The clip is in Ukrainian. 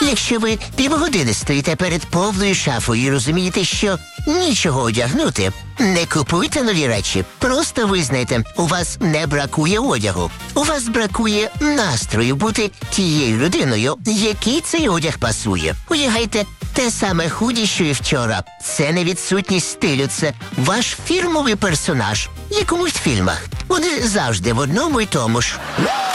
Якщо ви півгодини стоїте перед повною шафою і розумієте, що нічого одягнути, не купуйте нові речі. Просто визнайте, у вас не бракує одягу. У вас бракує настрою бути тією людиною, якій цей одяг пасує. Одягайте те саме худі, що і вчора. Це не відсутність стилю, це ваш фірмовий персонаж, як у мультфільмах. Вони завжди в одному й тому ж.